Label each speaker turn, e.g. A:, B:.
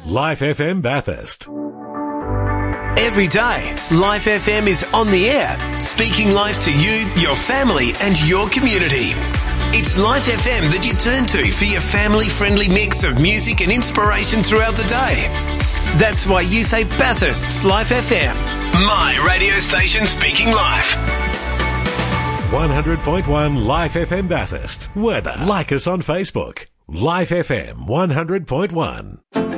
A: Life FM Bathurst.
B: Every day, Life FM is on the air, speaking life to you, your family and your community. It's Life FM that you turn to for your family-friendly mix of music and inspiration throughout the day. That's why you say Bathurst's Life FM, my radio station speaking life.
A: 100.1 Life FM Bathurst. Weather. Like us on Facebook. Life FM 100.1.